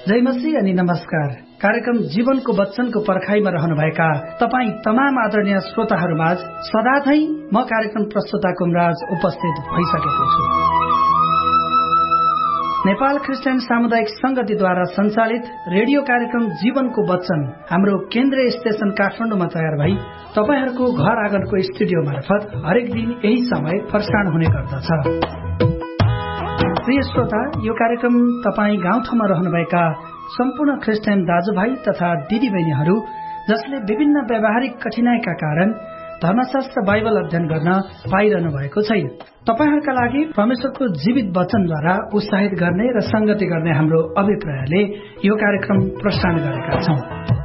जय मसीह अनि नमस्कार। कार्यक्रम जीवनको वचनको पर्खाइमा रहनुभएका तपाईँ तमाम आदरणीय श्रोताहरूमाझ सदाझै म कार्यक्रम प्रस्तुता कुमराज उपस्थित भइसकेको छु। नेपाल क्रिस्चियन सामुदायिक संगतिद्वारा सञ्चालित रेडियो कार्यक्रम जीवनको वचन हाम्रो केन्द्रीय स्टेशन काठमाडौँमा तयार भई तपाईहरूको घर आँगनको स्टुडियो मार्फत हरेक दिन यही समय प्रसारण हुने गर्दछ। प्रिय श्रोता, यो कार्यक्रम तपाईँ गाउँठाउँमा रहनुभएका सम्पूर्ण क्रिस्चियन दाजुभाइ तथा दिदीबहिनीहरू जसले विभिन्न व्यावहारिक कठिनाइका कारण धर्मशास्त्र बाइबल अध्ययन गर्न पाइरहनु भएको छैन, तपाईहरूका लागि परमेश्वरको जीवित वचनद्वारा उत्साहित गर्ने र संगति गर्ने हाम्रो अभिप्रायले यो कार्यक्रम प्रसारण गरेका छौं।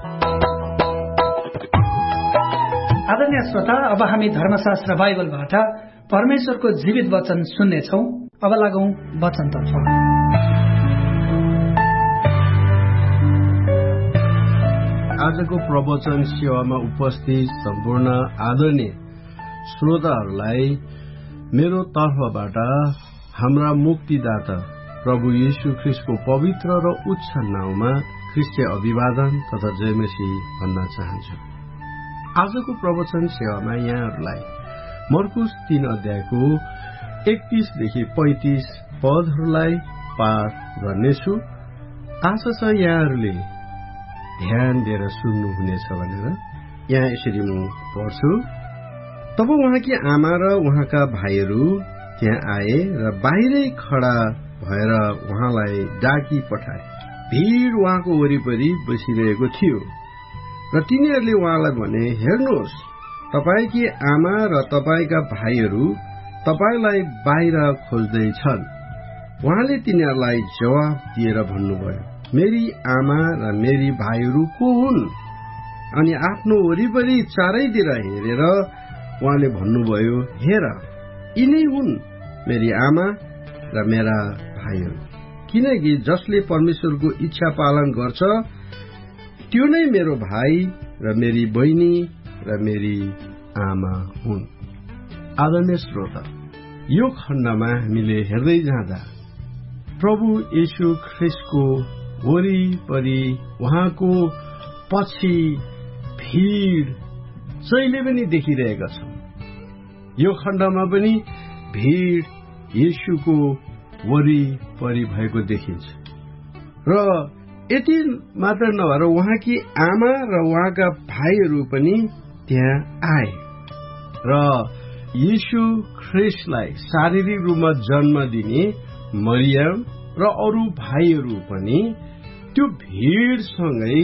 आदरणीय श्रोता, अब हामी धर्मशास्त्र बाइबलबाट परमेश्वरको जीवित वचन सुन्नेछौं। अब लागौं वचनतर्फ। आजको प्रवचन सेवामा उपस्थित सम्पूर्ण आदरणीय श्रोताहरूलाई मेरो तर्फबाट हाम्रा मुक्तिदाता प्रभु येशू ख्रीष्टको पवित्र र उच्च नाउँमा ख्रीष्टीय अभिवादन तथा जयमसी भन्न चाहन्छु। आजको प्रवचन सेवामा यहाँहरूलाई मर्कुस 3 अध्यायको 31 देखि 35 पदहरूलाई पाठ गर्नेछु। आशा छ यहाँहरूले ध्यान दिएर सुन्नुहुनेछ भनेर। यहाँ यसरी म पढ्छु। तब उहाँकी आमा र उहाँका भाइहरू त्यहाँ आए र बाहिरै खडा भएर उहाँलाई डाकी पठाए। भीड़ उहाँको वरिपरि बसिरहेको थियो र तिनीहरूले उहाँलाई भने, हेर्नुहोस्, तपाईकी आमा र तपाईका भाइहरू तपाईलाई बाहिर खोज्दैछन्। उहाँले तिनीहरूलाई जवाफ दिएर भन्नुभयो, मेरी आमा र मेरी भाइहरू को हुन्? अनि आफ्नो वरिपरि चारैतिर हेरेर उहाँले भन्नुभयो, हेर, यिनै हुन् मेरी आमा र मेरा भाइहरू। किनकि जसले परमेश्वरको इच्छा पालन गर्छ त्यो नै मेरो भाइ र मेरी बहिनी र मेरी आमा हुन्। आदरणीय श्रोता, यो खण्डमा हामीले हेर्दै जाँदा प्रभु येशू ख्रीष्टको वरिपरि उहाँको पछि भीड़ जहिले पनि देखिरहेका छौं। यो खण्डमा पनि भीड़ येशूको वरिपरि भएको देखिन्छ र यति मात्र नभएर उहाँकी आमा र उहाँका भाइहरू पनि त्यहाँ आए र येशू ख्रीष्टलाई शारीरिक रूपमा जन्म दिने मरियम र अरू भाइहरू पनि त्यो भीड़सँगै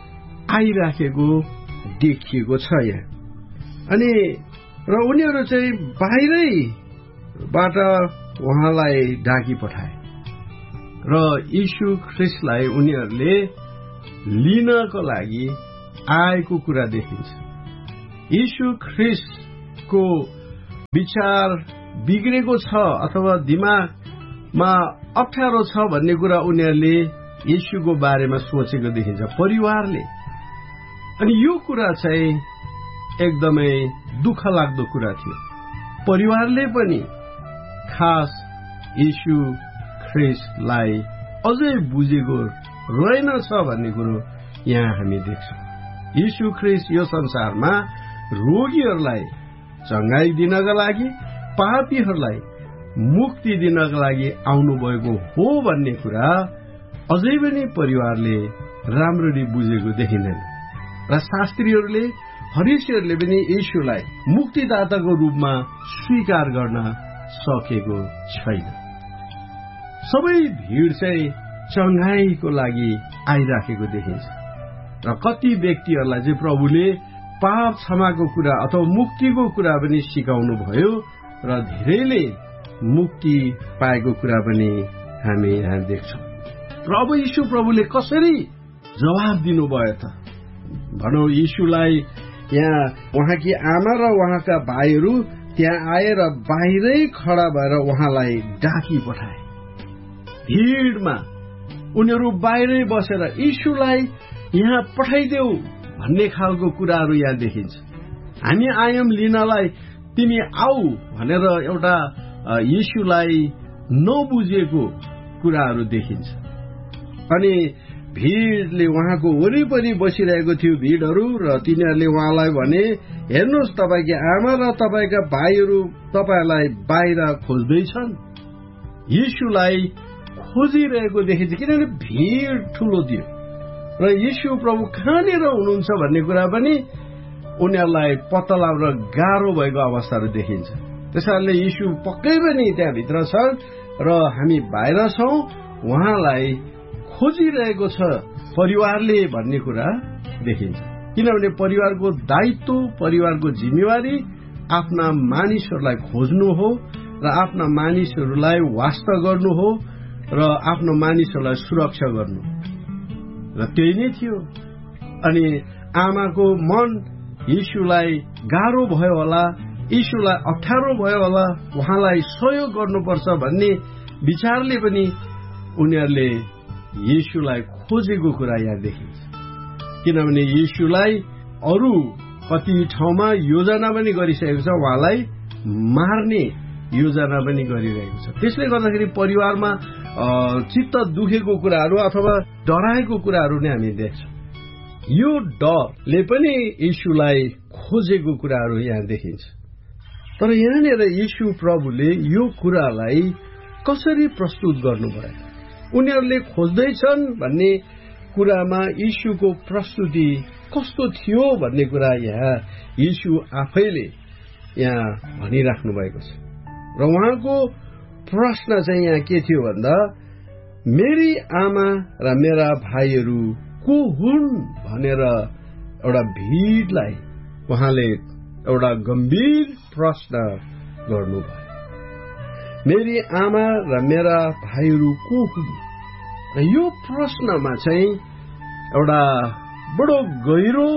आइराखेको देखिएको छ यहाँ। अनि र उनीहरू चाहिँ बाहिरैबाट उहाँलाई डाकी पठाए र येशू ख्रीष्टलाई उनीहरूले लिनको लागि आएको कुरा देखिन्छ। येशू ख्रीष्टको विचार बिग्रेको छ अथवा दिमागमा अप्ठ्यारो छ भन्ने कुरा उनीहरूले येशूको बारेमा सोचेको देखिन्छ, परिवारले। अनि यो कुरा चाहिँ एकदमै दुःख लाग्दो कुरा थियो। परिवारले पनि खास येशू ख्रीष्टलाई अझै बुझेको रहेनछ भन्ने कुरो यहाँ हामी देख्छौँ। येशू ख्रीष्ट यो संसारमा रोगीहरूलाई चंगाई दिनका लागि, पापीहरूलाई मुक्ति दिनका लागि आउनुभएको हो भन्ने कुरा अझै पनि परिवारले राम्ररी बुझेको देखिँदैन र शास्त्रीहरूले, फरिसीहरूले पनि येशूलाई मुक्तिदाताको रूपमा स्वीकार गर्न सकेको छैन। सबै भीड़ चाहिँ चंगाईको लागि आइराखेको देखिन्छ र कति व्यक्तिहरूलाई चाहिँ प्रभुले पाप क्षमाको कुरा अथवा मुक्तिको कुरा पनि सिकाउनु भयो र धेरैले मुक्ति पाएको कुरा पनि हामी यहाँ देख्छौँ। प्रभु यीशु प्रभुले कसरी जवाब दिनुभयो त? भनौं, यीशुलाई यहाँ उहाँकी आमा र उहाँका भाइहरू त्यहाँ आएर बाहिरै खडा भएर उहाँलाई डाकी पठाए। भीड़मा उनीहरू बाहिरै बसेर यीशुलाई यहाँ पठाइदेऊ भन्ने खालको कुराहरू यहाँ देखिन्छ। हामी आयौं लिनलाई, तिमी आऊ भनेर एउटा येशूलाई नबुझेको कुराहरू देखिन्छ। अनि भीडले उहाँको वरिपरि बसिरहेको थियो भीडहरू, र तिनीहरूले उहाँलाई भने, हेर्नुहोस् तपाईँकी आमा र तपाईँका भाइहरू तपाईँलाई बाहिर खोज्दैछन्। यीशुलाई खोजिरहेको देखिन्छ, किनभने भीड ठूलो थियो र यीशु प्रभु कहाँनिर हुनुहुन्छ भन्ने कुरा पनि उनीहरूलाई पत्ता लगाउन गाह्रो भएको अवस्थाहरू देखिन्छ। त्यसैले यीशु पक्कै पनि त्यहाँभित्र छन् र हामी बाहिर छौं, उहाँलाई खोजिरहेको छ परिवारले भन्ने कुरा देखिन्छ। किनभने परिवारको दायित्व, परिवारको जिम्मेवारी आफ्ना मानिसहरूलाई खोज्नु हो र आफ्ना मानिसहरूलाई वास्ता गर्नु हो र आफ्नो मानिसहरूलाई सुरक्षा गर्नु, र त्यही नै थियो। अनि आमाको मन यीशुलाई गाह्रो भयो होला, यीशुलाई अप्ठ्यारो भयो होला, उहाँलाई सहयोग गर्नुपर्छ भन्ने विचारले पनि उनीहरूले यीशुलाई खोजेको कुरा यहाँ देखिन्छ। किनभने यीशुलाई अरू कति ठाउँमा योजना पनि गरिसकेको छ, उहाँलाई मार्ने योजना पनि गरिरहेको छ। त्यसले गर्दाखेरि परिवारमा चित्त दुखेको कुराहरू अथवा डराएको कुराहरू नै हामी देख्छौँ। यो डरले पनि यीशुलाई खोजेको कुराहरू यहाँ देखिन्छ। तर यहाँनिर यीशु प्रभुले यो कुरालाई कसरी प्रस्तुत गर्नुभयो, उनीहरूले खोज्दैछन् भन्ने कुरामा यीशुको प्रस्तुति कस्तो थियो भन्ने कुरा यहाँ यीशु आफैले यहाँ भनिराख्नु भएको छ। र उहाँको प्रश्न चाहिँ यहाँ के थियो भन्दा, मेरी आमा र मेरा भाइहरू को हुन् भनेर एउटा भीडलाई उहाँले एउटा गम्भीर प्रश्न गर्नुभयो। मेरी आमा र मेरा भाइहरू को हुन्? र यो प्रश्नमा चाहिँ एउटा बडो गहिरो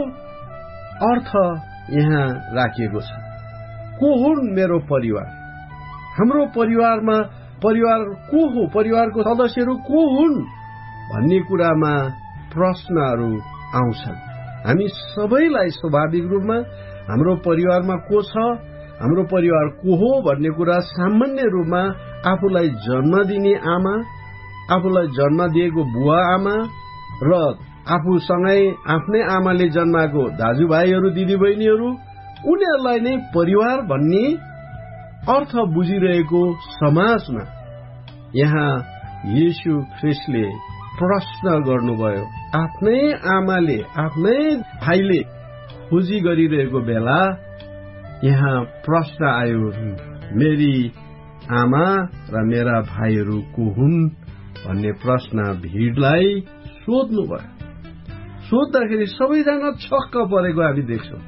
अर्थ यहाँ राखिएको छ। को हुन् मेरो परिवार? हाम्रो परिवारमा परिवार को हो? परिवारको सदस्यहरू को हुन् भन्ने कुरामा प्रश्नहरू आउँछन्। हामी सबैलाई स्वाभाविक रूपमा हाम्रो परिवारमा को छ, हाम्रो परिवार को हो भन्ने कुरा सामान्य रूपमा आफूलाई जन्म दिने आमा, आफूलाई जन्म दिएको बुवा आमा र आफूसँगै आफ्नै आमाले जन्माएको दाजुभाइहरू, दिदीबहिनीहरू, उनीहरूलाई नै परिवार भन्ने अर्थ बुझिरहेको समाजमा यहाँ येशू ख्रिस्टले प्रश्न गर्नुभयो। आफ्नै आमाले, आफ्नै भाइले खोजी गरिरहेको बेला यहाँ प्रश्न आयो, मेरी आमा र मेरा भाइहरू को हुन् भन्ने प्रश्न भिडलाई सोध्नुभयो। सोद्धाखेरि सबैजना छक्क परेको हामी देख्छौँ।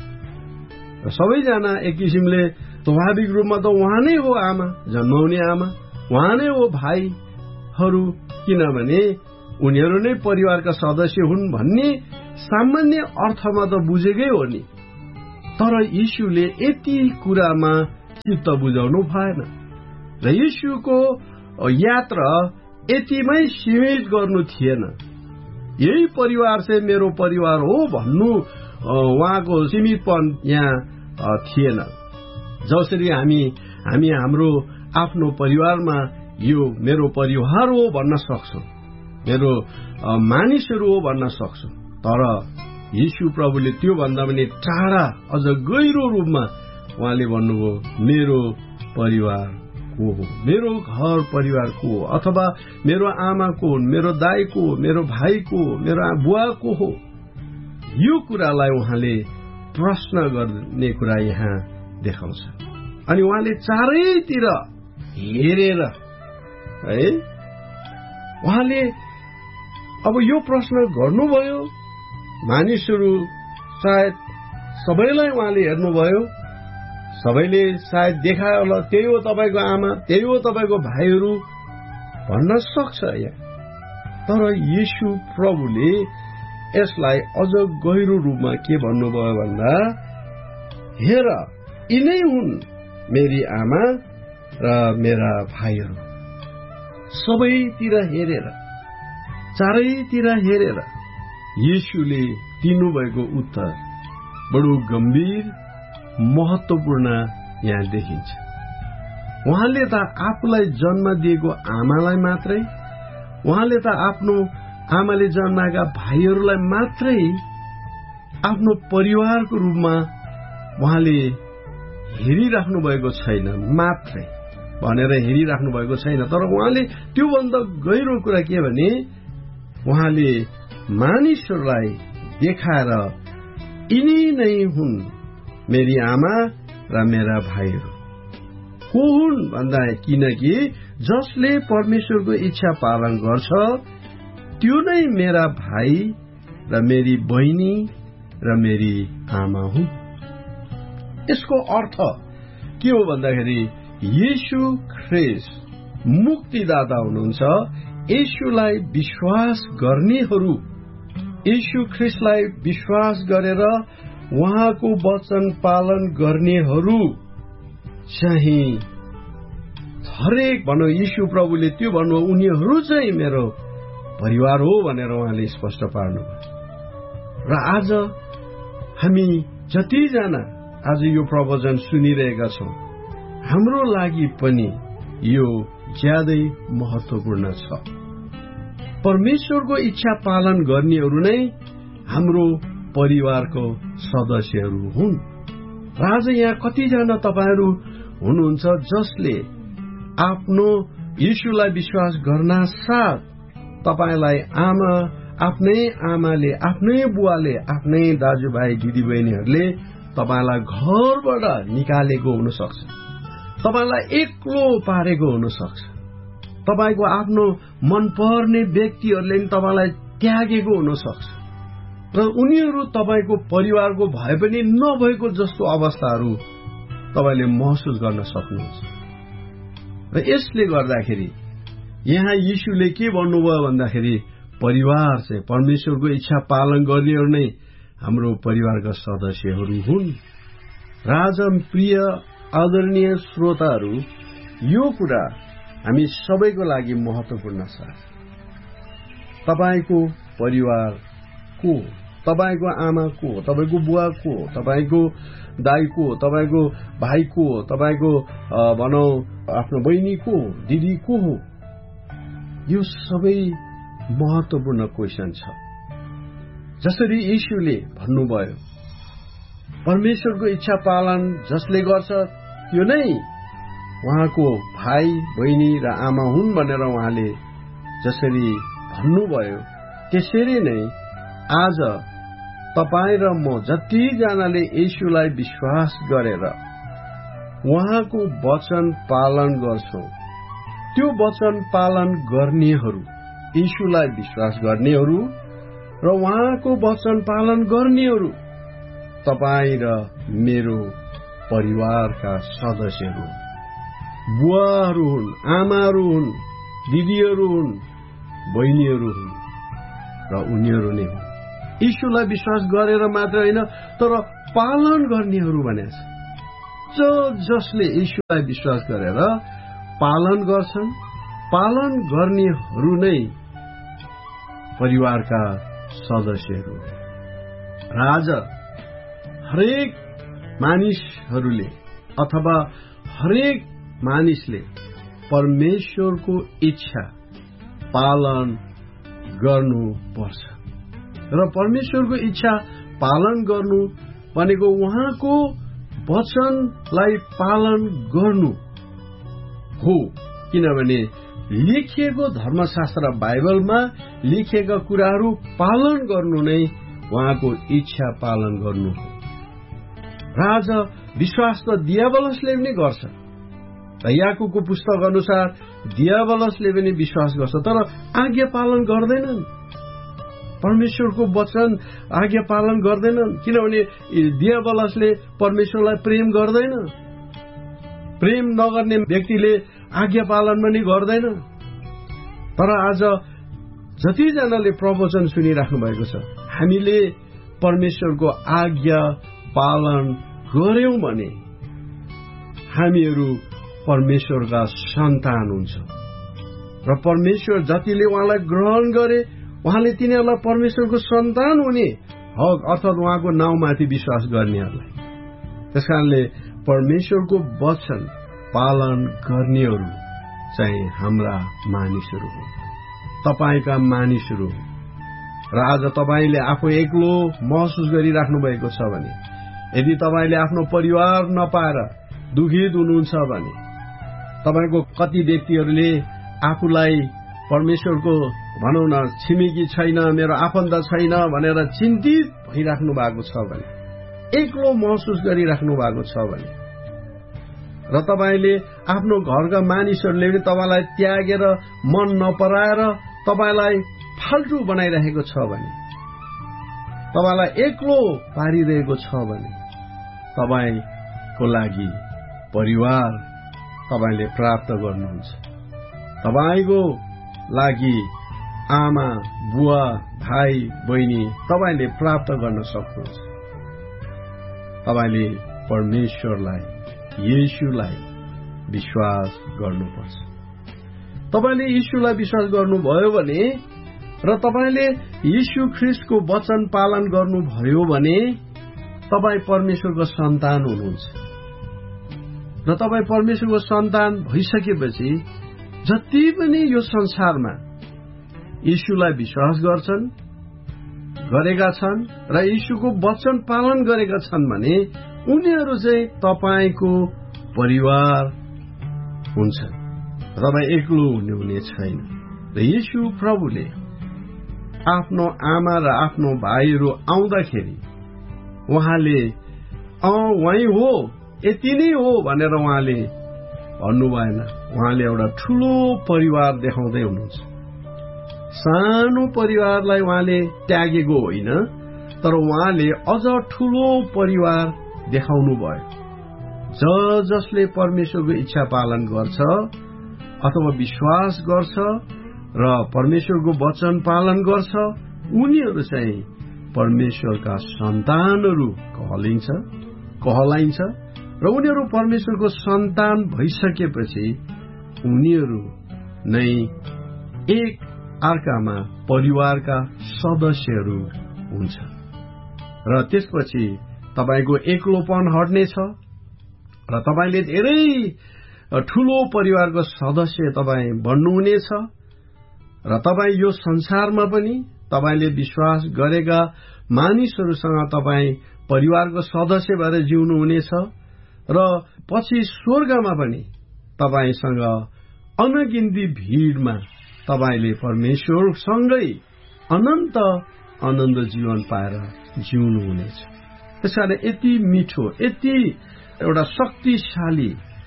सबैजना एक किसिमले स्वाभाविक रूपमा त उहाँ नै हो आमा, जन्माउने आमा, उहाँ नै हो भाइहरू, किनभने उनीहरू नै परिवारका सदस्य हुन् भन्ने सामान्य अर्थमा त बुझेकै हो नि। तर यीशुले यति कुरामा चित्त बुझाउनु भएन र यीशुको यात्रा यतिमै सीमित गर्नु थिएन। यही परिवार चाहिँ मेरो परिवार हो भन्नु उहाँको सीमितपन यहाँ थिएन। जसरी हामी हाम्रो आफ्नो परिवारमा यो मेरो परिवार हो भन्न सक्छौँ, मेरो मानिसहरू हो भन्न सक्छौँ। तर यीशु प्रभुले त्यो भन्दा पनि टाढा अझ गहिरो रूपमा उहाँले भन्नुभयो, मेरो परिवार को हो, मेरो घर परिवार को हो, अथवा मेरो आमाको, मेरो दाइको, मेरो भाइको, मेरो बुवाको हो। यो कुरालाई उहाँले प्रश्न गर्ने कुरा यहाँ देखाउँछ। अनि उहाँले चारैतिर हेरेर है उहाँले अब यो प्रश्न गर्नुभयो। मानिसहरू सायद सबैलाई उहाँले हेर्नुभयो, सबैले सायद देखायो होला, त्यही हो तपाईँको आमा, त्यही हो तपाईँको भाइहरू भन्न सक्छ यहाँ। तर येशू प्रभुले यसलाई अझ गहिरो रूपमा के भन्नुभयो भन्दा, हेर यिनै हुन् मेरी आमा र मेरा भाइहरू। सबैतिर हेरेर, चारैतिर हेरेर येशूले दिनुभएको उत्तर बडो गम्भीर, महत्वपूर्ण यहाँ देखिन्छ। उहाँले त आफूलाई जन्म दिएको आमालाई मात्रै, उहाँले त आफ्नो आमाले जन्माएका भाइहरूलाई मात्रै आफ्नो परिवारको रूपमा उहाँले हेरिराख्नु भएको छैन, मात्रै भनेर हेरिराख्नु भएको छैन। तर उहाँले त्योभन्दा गहिरो कुरा के भने उहाँले मानिसहरूलाई देखाएर यिनी नै हुन् मेरी आमा र मेरा भाइहरू। को हुन् भन्दा किनकि जसले परमेश्वरको इच्छा पालन गर्छ त्यो नै मेरा भाइ र मेरी बहिनी र मेरी आमा हुन्। यसको अर्थ के हो भन्दाखेरि येशू ख्रीष्ट मुक्तिदाता हुनुहुन्छ। येशूलाई विश्वास गर्नेहरू, येशू ख्रीष्टलाई विश्वास गरेर उहाँको वचन पालन गर्नेहरू चाहिँ हरेक भनौँ येशू प्रभुले त्यो भन्नु उनीहरू चाहिँ मेरो परिवार हो भनेर उहाँले स्पष्ट पार्नुभयो। र आज हामी जतिजना आज यो प्रवचन सुनिरहेका छौं हाम्रो लागि पनि यो ज्यादै महत्वपूर्ण छ। परमेश्वरको इच्छा पालन गर्नेहरू नै हाम्रो परिवारको सदस्यहरू हुन्। र आज यहाँ कतिजना तपाईहरू हुनुहुन्छ जसले आफ्नो येशूलाई विश्वास गर्न साथ तपाईलाई आफ्नै आमाले, आफ्नै बुवाले, आफ्नै दाजुभाइ दिदीबहिनीहरूले तपाईलाई घरबाट निकालेको हुन सक्छ, तपाईलाई एक्लो पारेको हुन सक्छ, तपाईको आफ्नो मनपर्ने व्यक्तिहरूले तपाईलाई त्यागेको हुन सक्छ र उनीहरू तपाईको परिवारको भए पनि नभएको जस्तो अवस्थाहरू तपाईले महसुस गर्न सक्नुहुन्छ। र यसले गर्दाखेरि यहाँ येशूले के भन्नुभयो भन्दाखेरि परिवार चाहिँ परमेश्वरको इच्छा पालन गर्नेहरू नै हाम्रो परिवारका सदस्यहरू हुन्। राज प्रिय आदरणीय श्रोताहरू, यो कुरा हामी सबैको लागि महत्वपूर्ण छ। तपाईको परिवार को, तपाईको आमा को, तपाईको बुवा को, तपाईको दाइ को, तपाईको भाइ को, तपाईको भनौं आफ्नो बहिनी को, दिदी को हो, यो सबै महत्वपूर्ण क्वेशन छ। जसरी येशूले भन्नुभयो परमेश्वरको इच्छा पालन जसले गर्छ त्यो नै उहाँको भाइ बहिनी र आमा हुन् भनेर उहाँले जसरी भन्नुभयो त्यसरी नै आज तपाईँ र म जतिजनाले येशूलाई विश्वास गरेर उहाँको वचन पालन गर्छौं त्यो वचन पालन गर्नेहरू, येशूलाई विश्वास गर्नेहरू र उहाँको वचन पालन गर्नेहरू तपाईँ र मेरो परिवारका सदस्यहरू, बुवाहरू हुन्, आमाहरू हुन्, दिदीहरू हुन्, बहिनीहरू हुन् र उनीहरू नै हुन्। येशूलाई विश्वास गरेर मात्र होइन तर पालन गर्नेहरू भनेछ। जसले येशूलाई विश्वास गरेर पालन गर्छन्, पालन गर्नेहरू नै परिवारका सदस्यहरू। आज हरेक मानिसहरूले अथवा हरेक मानिसले परमेश्वरको इच्छा पालन गर्नुपर्छ र परमेश्वरको इच्छा पालन गर्नु भनेको उहाँको वचनलाई पालन गर्नु हो। किनभने लेखिएको धर्मशास्त्र बाइबलमा लेखिएका कुराहरू पालन गर्नु नै उहाँको इच्छा पालन गर्नु हो। र आज विश्वास त दियाबलसले पनि गर्छ। याकुबको पुस्तक अनुसार दियाबलसले पनि विश्वास गर्छ तर आज्ञा पालन गर्दैनन्। परमेश्वरको वचन आज्ञा पालन गर्दैनन् किनभने दियाबलसले परमेश्वरलाई प्रेम गर्दैन। प्रेम नगर्ने व्यक्तिले आज्ञा पालन पनि गर्दैन। तर आज जतिजनाले प्रवचन सुनिराख्नु भएको छ हामीले परमेश्वरको आज्ञा पालन गर्यौं भने हामीहरू परमेश्वरका सन्तान हुन्छ र परमेश्वर जतिले उहाँलाई ग्रहण गरे उहाँले तिनीहरूलाई परमेश्वरको सन्तान हुने हक अर्थात उहाँको नाउँमाथि विश्वास गर्नेहरूलाई। त्यसकारणले परमेश्वरको वचन पालन गर्नेहरू चाहिँ हाम्रा मानिसहरू हो, तपाईका मानिसहरू, र आज तपाईले आफू एक्लो महसुस गरिराख्नु भएको छ भने, यदि तपाईले आफ्नो परिवार नपाएर दुखित हुनुहुन्छ भने, तपाईको कति व्यक्तिहरूले आफूलाई परमेश्वरको भनौँ न छिमेकी छैन, मेरो आफन्त छैन भनेर चिन्तित भइराख्नु भएको छ भने, एक्लो महसुस गरिराख्नु भएको छ भने, र तपाईले आफ्नो घरका मानिसहरूले पनि तपाईलाई त्यागेर मन नपराएर तपाईलाई फाल्टु बनाइरहेको छ भने, तपाईलाई एक्लो पारिरहेको छ भने, तपाईको लागि परिवार तपाईले प्राप्त गर्नुहुन्छ। तपाईको लागि आमा, बुवा, भाइ, बहिनी तपाईले प्राप्त गर्न सक्नुहुन्छ। तपाईले परमेश्वरलाई, येशूलाई विश्वास गर्नुपर्छ। तपाईले येशूलाई विश्वास गर्नुभयो भने र तपाईले येशू ख्रीष्टको वचन पालन गर्नुभयो भने तपाई परमेश्वरको सन्तान हुनुहुन्छ। र तपाई परमेश्वरको सन्तान भइसकेपछि जति पनि यो संसारमा येशूलाई विश्वास गरेका छन् र येशूको वचन पालन गरेका छन् भने उनीहरू चाहिँ तपाईको परिवार हुन्छ। तपाईँ एक्लो हुने छैन। र येशू प्रभुले आफ्नो आमा र आफ्नो भाइहरू आउँदाखेरि उहाँले वही हो, यति नै हो भनेर उहाँले भन्नु भएन। उहाँले एउटा ठूलो परिवार देखाउँदै हुनुहुन्छ। सानो परिवारलाई उहाँले त्यागेको होइन, तर उहाँले अझ ठूलो परिवार देखाउनु भयो। जसले परमेश्वरको इच्छा पालन गर्छ अथवा विश्वास गर्छ र परमेश्वरको वचन पालन गर्छ, उनीहरू चाहिँ परमेश्वरका सन्तानहरू कहलाइन्छ। र उनीहरू परमेश्वरको सन्तान भइसकेपछि उनीहरू नै एक अर्कामा परिवारका सदस्यहरू हुन्छ। र त्यसपछि तपाईको एक्लोपन हट्नेछ र तपाईले धेरै ठूलो परिवारको सदस्य तपाईँ बन्नुहुनेछ। र तपाईँ यो संसारमा पनि तपाईले विश्वास गरेका मानिसहरूसँग तपाईँ परिवारको सदस्य भएर जिउनुहुनेछ। र पछि स्वर्गमा पनि तपाईसँग अनगिन्ती भीड़मा तपाईले परमेश्वरसँगै अनन्त आनन्द जीवन पाएर जिउनुहुनेछ। त्यसकारण यति मिठो, यति एउटा शक्तिशाली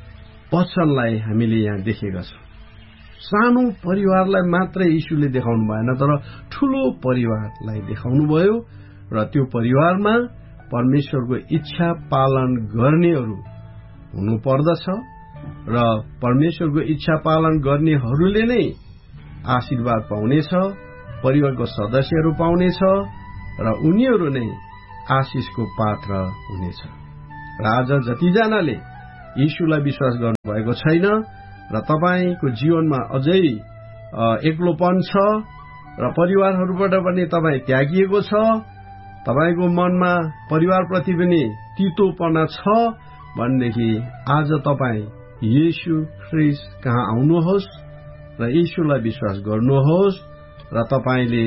वचनलाई हामीले यहाँ देखेका छौँ। सानो परिवारलाई मात्रै यीशुले देखाउनु भएन, तर ठूलो परिवारलाई देखाउनु भयो। र त्यो परिवारमा परमेश्वरको इच्छा पालन गर्नेहरू हुनुपर्दछ। र परमेश्वरको इच्छा पालन गर्नेहरूले नै आशीर्वाद पाउनेछ, परिवारको सदस्यहरू पाउनेछ र उनीहरू नै आशिषको पात्र हुनेछ। र आज जतिजनाले यीशुलाई विश्वास गर्नुभएको छैन र तपाईको जीवनमा अझै एक्लोपन छ र परिवारहरूबाट पनि तपाईँ त्यागिएको छ, तपाईको मनमा परिवारप्रति पनि तीतोपना छ भनेदेखि आज तपाईँ येशू ख्रीष्ट कहाँ आउनुहोस् र येशूलाई विश्वास गर्नुहोस् र तपाईले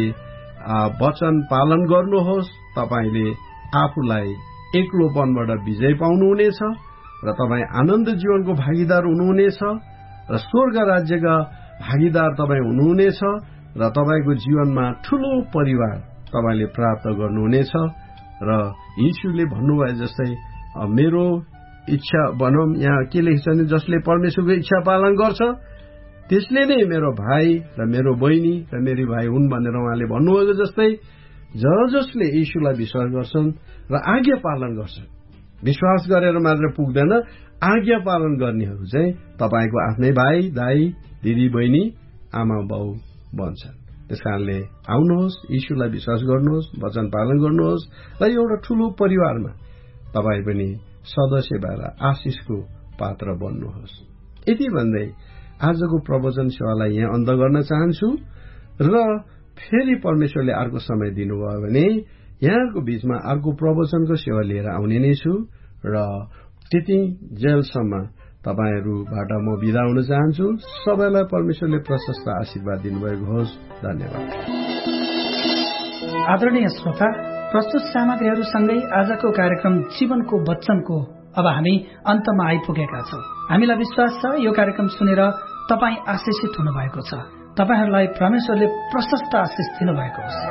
वचन पालन गर्नुहोस्। तपाईले आफूलाई एक्लोपनबाट विजय पाउनुहुनेछ र तपाईँ आनन्द जीवनको भागीदार हुनुहुनेछ र स्वर्ग राज्यका भागीदार तपाईँ हुनुहुनेछ र तपाईको जीवनमा ठूलो परिवार तपाईले प्राप्त गर्नुहुनेछ। र यीशुले भन्नुभए जस्तै मेरो इच्छा भनौँ, यहाँ के लेख्छ भने जसले परमेश्वरको इच्छा पालन गर्छ त्यसले नै मेरो भाइ र मेरो बहिनी र मेरी भाइ हुन् भनेर उहाँले भन्नुभएको जस्तै जसले यीशुलाई विश्वास गर्छन् र आज्ञा पालन गर्छन्, विश्वास गरेर मात्र पुग्दैन, आज्ञा पालन गर्नेहरू चाहिँ तपाईको आफ्नै भाइ, दाइ, दिदी, बहिनी, आमा, बाउ बन्छन्। त्यसकारणले आउनुहोस्, यीशुलाई विश्वास गर्नुहोस्, वचन पालन गर्नुहोस् र एउटा ठूलो परिवारमा तपाईँ पनि सदस्य भएर आशिषको पात्र बन्नुहोस्। यति भन्दै आजको प्रवचन सेवालाई यहाँ अन्त गर्न चाहन्छु र फेरि परमेश्वरले अर्को समय दिनुभयो भने यहाँको बीचमा अर्को प्रवचनको सेवा लिएर आउने नै छु। र त्यति जेलसम्म तपाईहरूबाट म बिदा हुन चाहन्छु। सबैलाई परमेश्वरले प्रशस्त आशीर्वाद दिनुभएको होस्। धन्यवाद। आदरणीय श्रोता, प्रस्तुत सामग्रीहरूसँगै आजको कार्यक्रम जीवनको वचनको अब हामी अन्तमा आइपुगेका छौं। हामीलाई विश्वास छ यो कार्यक्रम सुनेर तपाई आशिषित हुनुभएको छ। तपाईहरूलाई परमेश्वरले प्रशस्त आशिष दिनुभएको होस्।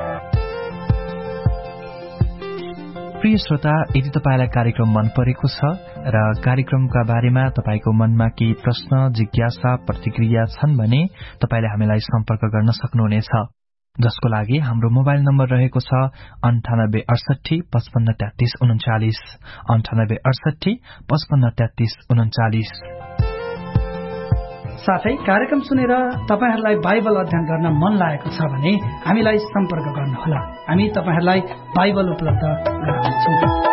प्रिय श्रोता, यदि तपाईलाई कार्यक्रम मन परेको छ र कार्यक्रमका बारेमा तपाईको मनमा केही प्रश्न, जिज्ञासा, प्रतिक्रिया छन् भने तपाईले हामीलाई सम्पर्क गर्न सक्नुहुनेछ, जसको लागि हाम्रो मोबाइल नम्बर रहेको छ 9868 55 33 39 9868 55 33 39। साथै कार्यक्रम सुनेर तपाईहरूलाई बाइबल अध्ययन गर्न मन लागेको छ भने हामीलाई सम्पर्क गर्नुहोला। हामी तपाईहरूलाई बाइबल उपलब्ध गराउँछौं।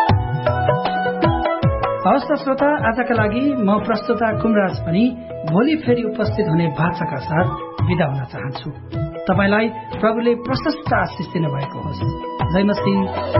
हवस् त श्रोता, आजका लागि म प्रस्तुता कुमराज पनि भोलि फेरि उपस्थित हुने भाषाका साथ बिदा हुन चाहन्छु। तपाईलाई प्रभुले प्रशस्त आशिष दिनुभएको होस्। जय मसीह।